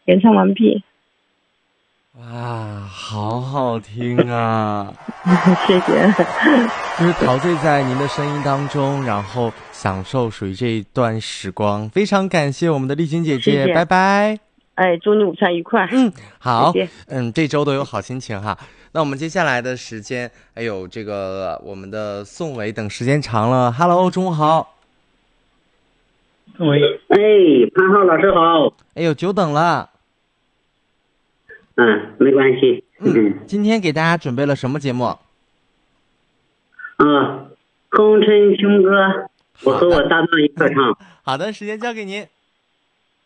演唱完毕。 哇，好好听啊！ 谢谢。 就是陶醉在您的声音当中，然后享受属于这一段时光。非常感谢我们的丽君姐姐， 谢谢。 拜拜。 哎，祝你午餐愉快。 好， 再见。 这周都有好心情哈。那我们接下来的时间，还有这个我们的宋伟等时间长了。Hello，中午好。 喂，哎，潘浩老师好。 哎呦，久等了。 没关系。 今天给大家准备了什么节目？ 红尘情歌，我和我搭档一块唱。 好的，时间交给您。